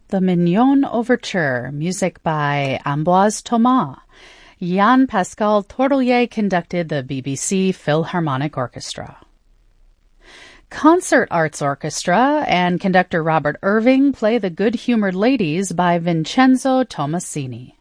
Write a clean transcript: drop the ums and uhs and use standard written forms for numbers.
The Mignon Overture, music by Ambroise Thomas. Jean-Pascal Tourtellier conducted the BBC Philharmonic Orchestra. Concert Arts Orchestra and conductor Robert Irving play The Good-Humored Ladies by Vincenzo Tommasini.